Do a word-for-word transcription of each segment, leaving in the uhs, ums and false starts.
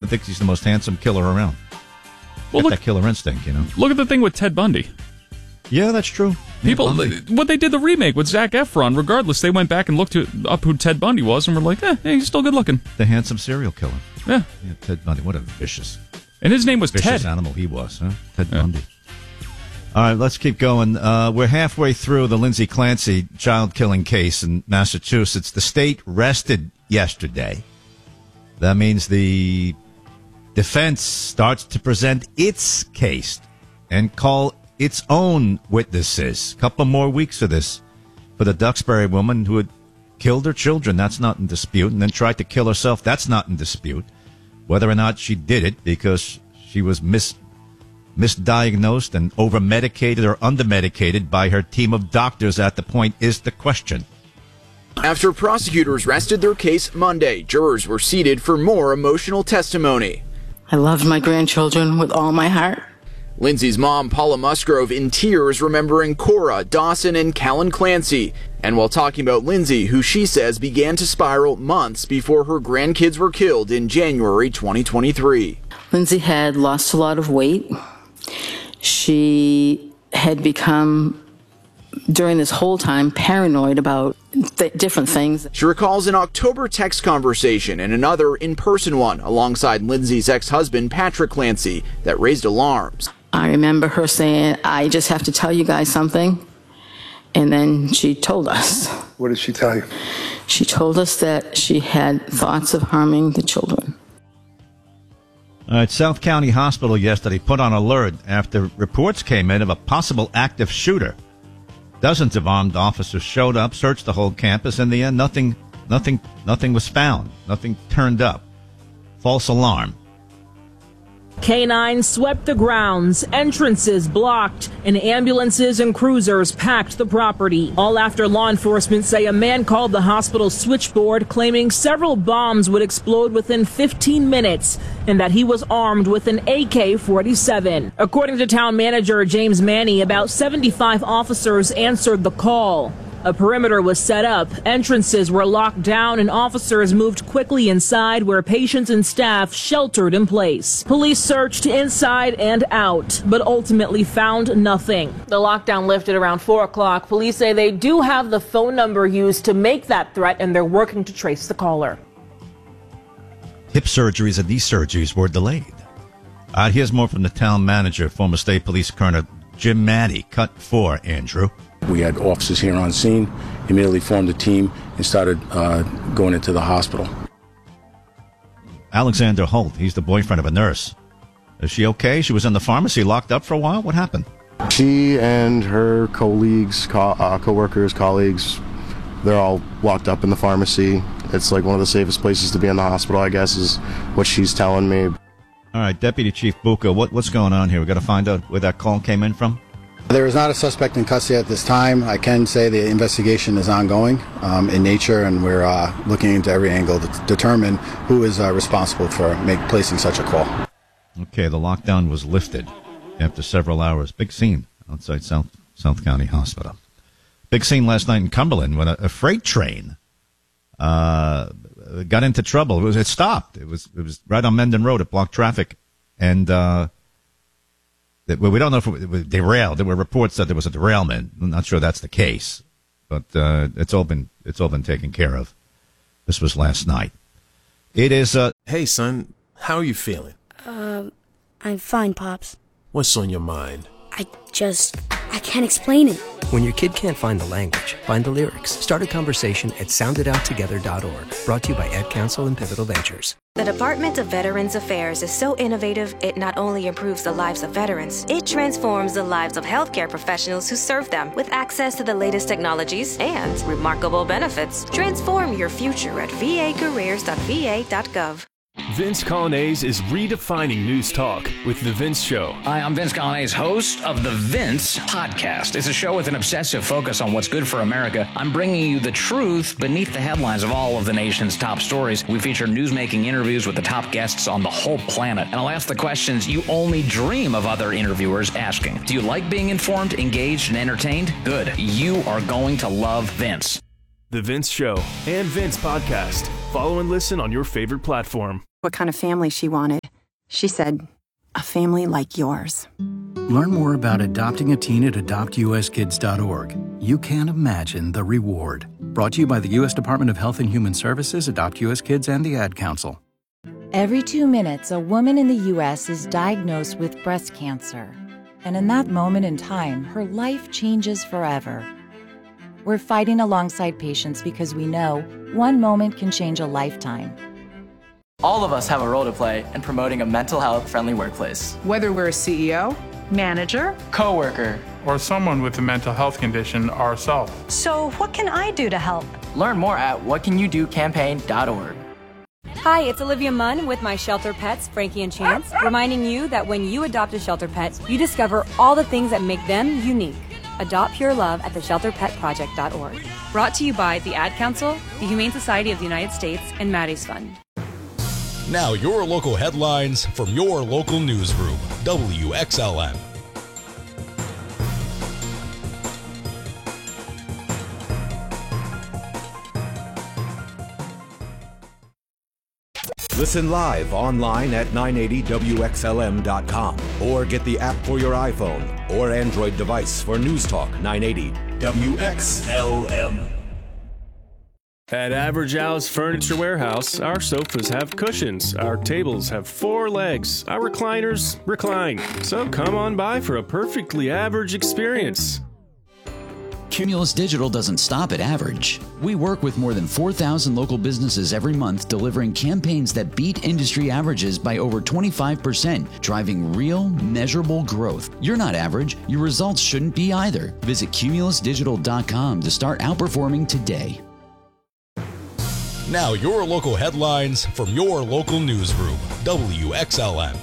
thinks he's the most handsome killer around. Well, Got look, that killer instinct, you know. Look at the thing with Ted Bundy. Yeah, that's true. People, Yeah, what they did the remake with Zac Efron, regardless, they went back and looked up who Ted Bundy was and were like, eh, he's still good looking. The handsome serial killer. Yeah. yeah Ted Bundy, what a vicious, and his name was vicious Ted. animal he was, huh? Ted Yeah. Bundy. All right, let's keep going. Uh, we're halfway through the Lindsay Clancy child killing case in Massachusetts. The state rested yesterday. That means the defense starts to present its case and call its own witnesses. A couple more weeks of this for the Duxbury woman who had killed her children. That's not in dispute. And then tried to kill herself. That's not in dispute. Whether or not she did it because she was mis- misdiagnosed and over-medicated or under-medicated by her team of doctors at the point is the question. After prosecutors rested their case Monday, jurors were seated for more emotional testimony. I loved my grandchildren with all my heart. Lindsay's mom, Paula Musgrove, in tears remembering Cora, Dawson, and Callan Clancy. And while talking about Lindsay, who she says began to spiral months before her grandkids were killed in January twenty twenty-three. Lindsay had lost a lot of weight. She had become, during this whole time, paranoid about th- different things. She recalls an October text conversation and another in-person one alongside Lindsay's ex-husband, Patrick Clancy, that raised alarms. I remember her saying, I just have to tell you guys something. And then she told us. What did she tell you? She told us that she had thoughts of harming the children. All right, South County Hospital yesterday put on alert after reports came in of a possible active shooter. Dozens of armed officers showed up, searched the whole campus. In the end, nothing, nothing, nothing was found. Nothing turned up. False alarm. K nine swept the grounds, entrances blocked, and ambulances and cruisers packed the property. All after law enforcement say a man called the hospital switchboard claiming several bombs would explode within fifteen minutes and that he was armed with an A K forty-seven. According to town manager James Manny, about seventy-five officers answered the call. A perimeter was set up, entrances were locked down, and officers moved quickly inside where patients and staff sheltered in place. Police searched inside and out, but ultimately found nothing. The lockdown lifted around four o'clock. Police say they do have the phone number used to make that threat, and they're working to trace the caller. Hip surgeries and knee surgeries were delayed. All right, here's more from the town manager, former state police colonel Jim Maddy. Cut four, Andrew. We had officers here on scene, immediately formed a team and started uh, going into the hospital. Alexander Holt, he's the boyfriend of a nurse. Is she okay? She was in the pharmacy locked up for a while? What happened? She and her colleagues, co- uh, co-workers, colleagues, they're all locked up in the pharmacy. It's like one of the safest places to be in the hospital, I guess, is what she's telling me. All right, Deputy Chief Bucca, what, what's going on here? We've got to find out where that call came in from? There is not a suspect in custody at this time. I can say the investigation is ongoing um, in nature, and we're uh, looking into every angle to t- determine who is uh, responsible for make, placing such a call. Okay, the lockdown was lifted after several hours. Big scene outside South South County Hospital. Big scene last night in Cumberland when a, a freight train uh, got into trouble. It was it stopped. It was it was right on Mendon Road. It blocked traffic, and uh, Well, we don't know if it was derailed. There were reports that there was a derailment. I'm not sure that's the case, but uh, it's all been it's all been taken care of. This was last night. It is. Uh, hey, son, how are you feeling? Um, I'm fine, Pops. What's on your mind? I just I can't explain it. When your kid can't find the language, find the lyrics. Start a conversation at sound it out together dot org. Brought to you by Ad Council and Pivotal Ventures. The Department of Veterans Affairs is so innovative, it not only improves the lives of veterans, it transforms the lives of healthcare professionals who serve them with access to the latest technologies and remarkable benefits. Transform your future at v a careers dot v a dot gov. Vince Colonnese is redefining news talk with The Vince Show. Hi, I'm Vince Colonnese, host of The Vince Podcast. It's a show with an obsessive focus on what's good for America. I'm bringing you the truth beneath the headlines of all of the nation's top stories. We feature newsmaking interviews with the top guests on the whole planet. And I'll ask the questions you only dream of other interviewers asking. Do you like being informed, engaged, and entertained? Good. You are going to love Vince. The Vince Show and Vince Podcast. Follow and listen on your favorite platform. what kind of family she wanted. She said, a family like yours. Learn more about adopting a teen at adopt u s kids dot org. You can't imagine the reward. Brought to you by the U S Department of Health and Human Services, Adopt U S Kids, and the Ad Council. Every two minutes, a woman in the U S is diagnosed with breast cancer. And in that moment in time, her life changes forever. We're fighting alongside patients because we know one moment can change a lifetime. All of us have a role to play in promoting a mental health-friendly workplace. Whether we're a C E O, manager, coworker, or someone with a mental health condition ourselves. So what can I do to help? Learn more at what can you do campaign dot org. Hi, it's Olivia Munn with my shelter pets, Frankie and Chance, reminding you that when you adopt a shelter pet, you discover all the things that make them unique. Adopt Pure Love at the shelter pet project dot org. Brought to you by the Ad Council, the Humane Society of the United States, and Maddie's Fund. Now your local headlines from your local newsroom, W X L M. Listen live online at nine eighty W X L M dot com or get the app for your iPhone or Android device for News Talk nine eighty W X L M. At Average Al's Furniture Warehouse, our sofas have cushions, our tables have four legs, our recliners recline. So come on by for a perfectly average experience. Cumulus Digital doesn't stop at average. We work with more than four thousand local businesses every month, delivering campaigns that beat industry averages by over twenty-five percent, driving real, measurable growth. You're not average. Your results shouldn't be either. Visit cumulus digital dot com to start outperforming today. Now your local headlines from your local newsroom, W X L M.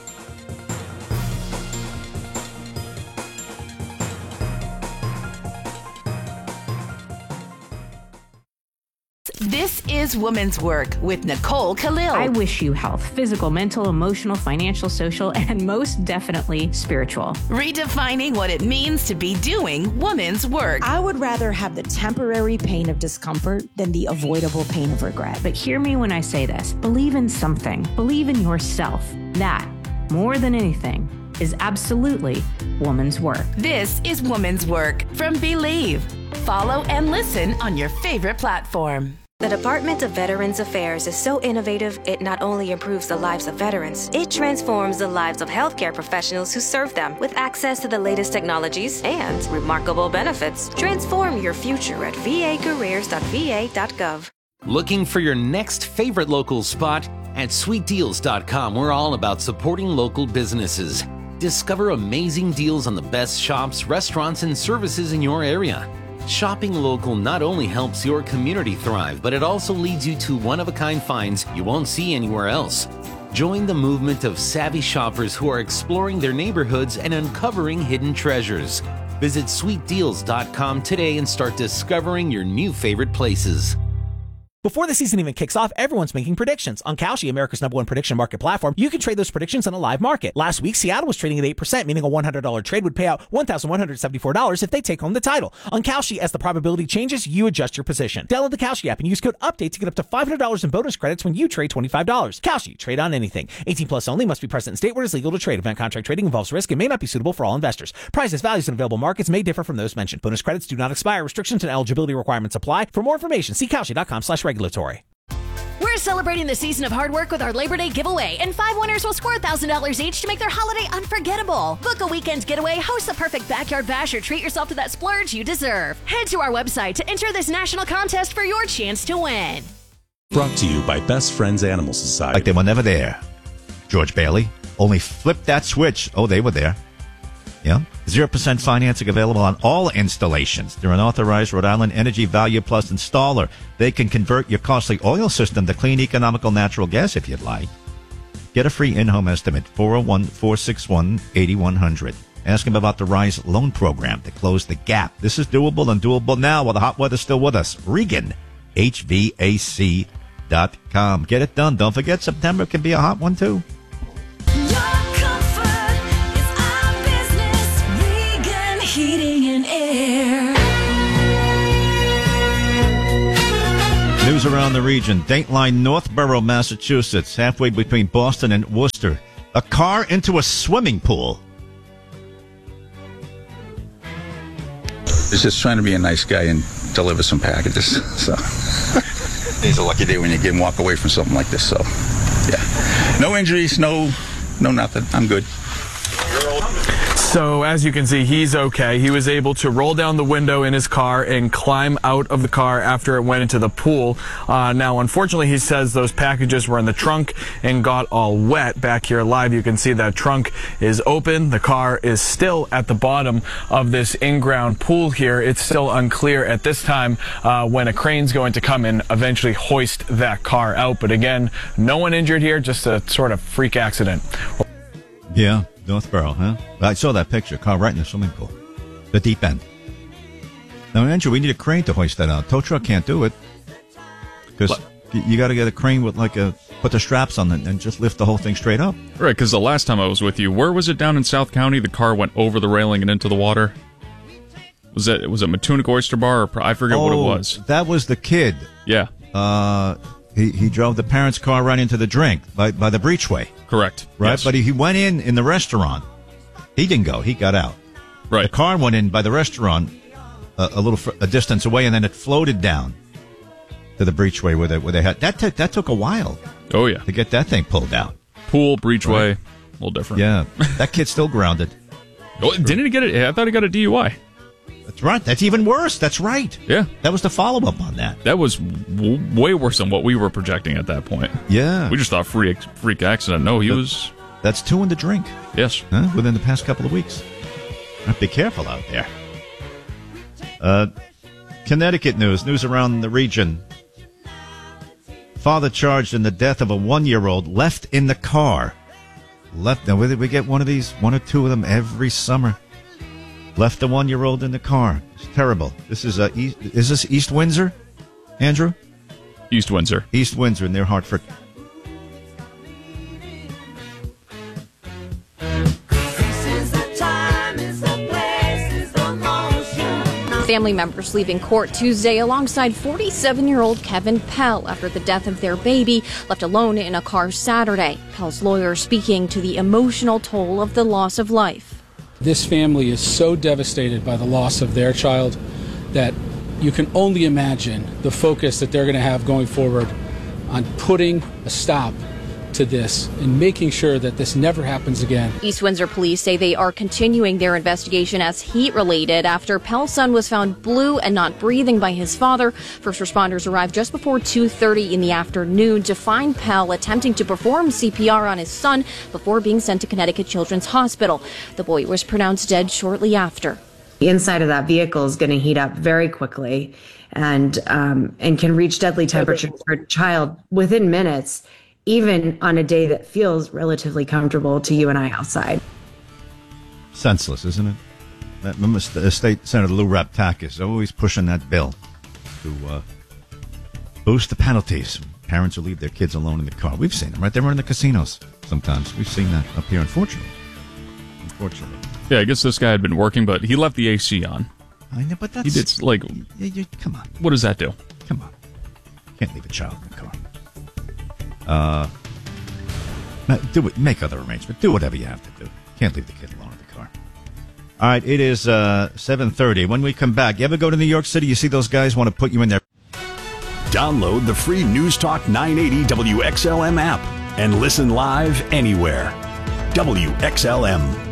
This is Women's Work with Nicole Khalil. I wish you health, physical, mental, emotional, financial, social, and most definitely spiritual. Redefining what it means to be doing women's work. I would rather have the temporary pain of discomfort than the avoidable pain of regret. But hear me when I say this. Believe in something. Believe in yourself. That, more than anything, is absolutely woman's work. This is Women's Work from Believe. Follow and listen on your favorite platform. The Department of Veterans Affairs is so innovative, it not only improves the lives of veterans, it transforms the lives of healthcare professionals who serve them with access to the latest technologies and remarkable benefits. Transform your future at v a careers dot v a dot gov. Looking for your next favorite local spot? At sweet deals dot com, we're all about supporting local businesses. Discover amazing deals on the best shops, restaurants, and services in your area. Shopping local not only helps your community thrive, but it also leads you to one-of-a-kind finds you won't see anywhere else. Join the movement of savvy shoppers who are exploring their neighborhoods and uncovering hidden treasures. Visit sweet deals dot com today and start discovering your new favorite places. Before the season even kicks off, everyone's making predictions. On Kalshi, America's number one prediction market platform, you can trade those predictions on a live market. Last week, Seattle was trading at eight percent, meaning a one hundred dollars trade would pay out one thousand one hundred seventy-four dollars if they take home the title. On Kalshi, as the probability changes, you adjust your position. Download the Kalshi app and use code UPDATE to get up to five hundred dollars in bonus credits when you trade twenty-five dollars. Kalshi, trade on anything. eighteen plus only, must be present in state where it is legal to trade. Event contract trading involves risk and may not be suitable for all investors. Prices, values, and available markets may differ from those mentioned. Bonus credits do not expire. Restrictions and eligibility requirements apply. For more information, see Kalshi dot com slash regulatory. We're celebrating the season of hard work with our Labor Day giveaway, and five winners will score one thousand dollars each to make their holiday unforgettable. Book a weekend getaway, host the perfect backyard bash, or treat yourself to that splurge you deserve. Head to our website to enter this national contest for your chance to win. Brought to you by Best Friends Animal Society. Like they were never there. George Bailey only flipped that switch. Oh, they were there. Yeah. zero percent financing available on all installations. They're an authorized Rhode Island Energy Value Plus installer. They can convert your costly oil system to clean, economical natural gas if you'd like. Get a free in-home estimate, four oh one, four six one, eight one zero zero. Ask them about the RISE loan program to close the gap. This is doable and doable now while the hot weather's still with us. Regan, H V A C dot com. Get it done. Don't forget, September can be a hot one, too. Heating and air. News around the region. Dateline, Northborough, Massachusetts, halfway between Boston and Worcester. A car into a swimming pool. He's just trying to be a nice guy and deliver some packages. So it's a lucky day when you get and walk away from something like this. So yeah, no injuries, no, no nothing. I'm good. So as you can see, he's okay. He was able to roll down the window in his car and climb out of the car after it went into the pool. Uh, now, unfortunately, he says those packages were in the trunk and got all wet. Back here live, you can see that trunk is open. The car is still at the bottom of this in-ground pool here. It's still unclear at this time uh, when a crane's going to come and eventually hoist that car out. But again, no one injured here, just a sort of freak accident. Yeah. Northborough, huh? I saw that picture. Car right in the swimming pool. The deep end. Now, Andrew, we need a crane to hoist that out. Tow truck can't do it. Because you got to get a crane with like a, put the straps on it and just lift the whole thing straight up. Right, because the last time I was with you, where was it down in South County? The car went over the railing and into the water? Was it, was it Matunic Oyster Bar? Or I forget oh, what it was. That was the kid. Yeah. Uh, he, he drove the parents' car right into the drink by, by the breachway. Correct. Right, yes. But he, he went in in the restaurant. He didn't go. He got out. Right. The car went in by the restaurant a, a little fr- a distance away, and then it floated down to the breachway where they where they had that. T- that took a while. Oh yeah, to get that thing pulled out. Pool breachway, right. A little different. Yeah, that kid's still grounded. Oh, didn't he get it? I thought he got a D U I. That's right. That's even worse. That's right. Yeah. That was the follow-up on that. That was w- way worse than what we were projecting at that point. Yeah. We just thought freak, freak accident. No, he but was... That's two in the drink. Yes. Huh? Within the past couple of weeks. Be careful out there. Uh, Connecticut news. News around the region. Father charged in the death of a one-year-old left in the car. Left. Now, we get one of these, one or two of them every summer. Left the one-year-old in the car. It's terrible. This is uh, East, is this East Windsor, Andrew? East Windsor. East Windsor near Hartford. Family members leaving court Tuesday alongside forty-seven-year-old Kevin Pell after the death of their baby, left alone in a car Saturday. Pell's lawyer speaking to the emotional toll of the loss of life. This family is so devastated by the loss of their child that you can only imagine the focus that they're going to have going forward on putting a stop to this and making sure that this never happens again. East Windsor police say they are continuing their investigation as heat-related after Pell's son was found blue and not breathing by his father. First responders arrived just before two thirty in the afternoon to find Pell attempting to perform C P R on his son before being sent to Connecticut Children's Hospital. The boy was pronounced dead shortly after. The inside of that vehicle is going to heat up very quickly and um, and can reach deadly temperatures for a child within minutes, even on a day that feels relatively comfortable to you and I outside. Senseless, isn't it? That, remember, State Senator Lou Raptakis always pushing that bill to uh, boost the penalties. Parents who leave their kids alone in the car. We've seen them, right? They run in the casinos sometimes. We've seen that up here, unfortunately. Unfortunately. Yeah, I guess this guy had been working, but he left the A C on. I know, but that's... He did, like... Yeah, you, come on. What does that do? Come on. Can't leave a child in the car. Uh, do it. Make other arrangements. Do whatever you have to do. Can't leave the kid alone in the car. All right, it is uh, seven thirty. When we come back, you ever go to New York City? You see those guys want to put you in there. Download the free News Talk nine eighty W X L M app and listen live anywhere. W X L M.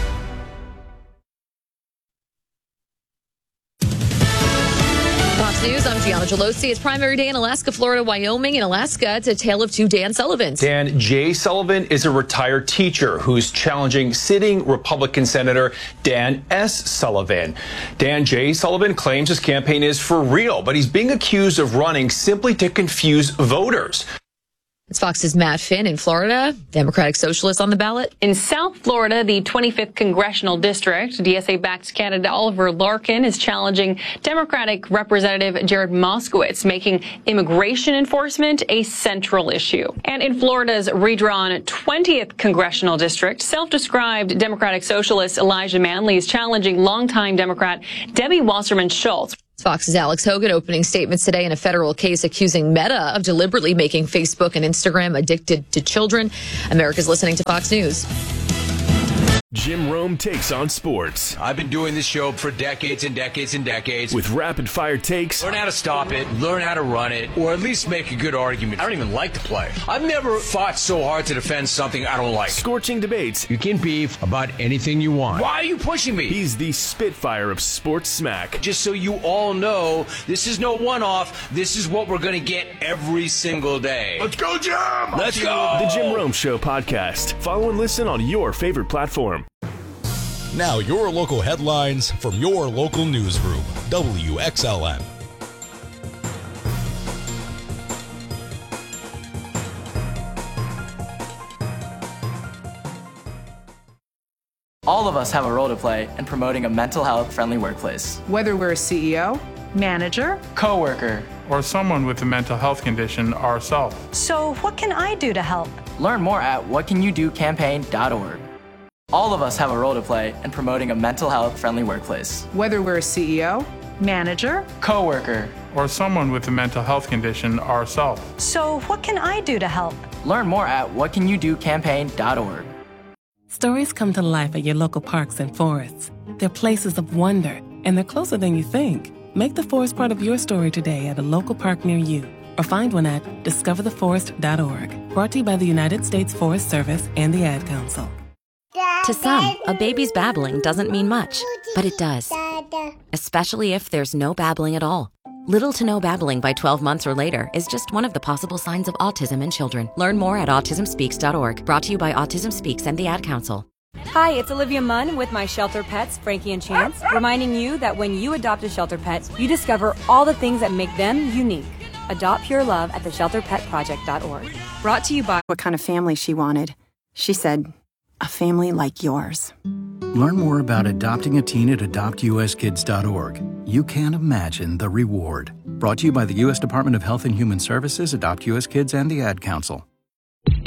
News. I'm Gianna Gelosi. It's primary day in Alaska, Florida, Wyoming. In Alaska, it's a tale of two Dan Sullivans. Dan J. Sullivan is a retired teacher who's challenging sitting Republican Senator Dan S. Sullivan. Dan J. Sullivan claims his campaign is for real, but he's being accused of running simply to confuse voters. It's Fox's Matt Finn in Florida. Democratic Socialists on the ballot. In South Florida, the twenty-fifth Congressional District, D S A-backed candidate Oliver Larkin is challenging Democratic Representative Jared Moskowitz, making immigration enforcement a central issue. And in Florida's redrawn twentieth Congressional District, self-described Democratic Socialist Elijah Manley is challenging longtime Democrat Debbie Wasserman Schultz. Fox's Alex Hogan opening statements today in a federal case accusing Meta of deliberately making Facebook and Instagram addicted to children. America's listening to Fox News. Jim Rome takes on sports. I've been doing this show for decades and decades and decades. With rapid-fire takes. Learn how to stop it, learn how to run it, or at least make a good argument. I don't even like to play. I've never fought so hard to defend something I don't like. Scorching debates. You can beef about anything you want. Why are you pushing me? He's the Spitfire of sports smack. Just so you all know, this is no one-off. This is what we're going to get every single day. Let's go, Jim! Let's go! The Jim Rome Show podcast. Follow and listen on your favorite platform. Now your local headlines from your local newsroom, W X L M. All of us have a role to play in promoting a mental health friendly workplace. Whether we're a C E O, manager, coworker, or someone with a mental health condition ourselves. So what can I do to help? Learn more at what can you do campaign dot org. All of us have a role to play in promoting a mental health friendly workplace. Whether we're a C E O, manager, coworker, or someone with a mental health condition ourselves. So what can I do to help? Learn more at what can you do campaign dot org. Stories come to life at your local parks and forests. They're places of wonder, and they're closer than you think. Make the forest part of your story today at a local park near you, or find one at discover the forest dot org. Brought to you by the United States Forest Service and the Ad Council. To some, a baby's babbling doesn't mean much, but it does. Especially if there's no babbling at all. Little to no babbling by twelve months or later is just one of the possible signs of autism in children. Learn more at autism speaks dot org. Brought to you by Autism Speaks and the Ad Council. Hi, it's Olivia Munn with my shelter pets, Frankie and Chance, reminding you that when you adopt a shelter pet, you discover all the things that make them unique. Adopt pure love at the shelter pet project dot org. Brought to you by what kind of family she wanted. She said, a family like yours. Learn more about adopting a teen at adopt U S kids dot org. You can't imagine the reward. Brought to you by the U S Department of Health and Human Services, Adopt U S Kids, and the Ad Council.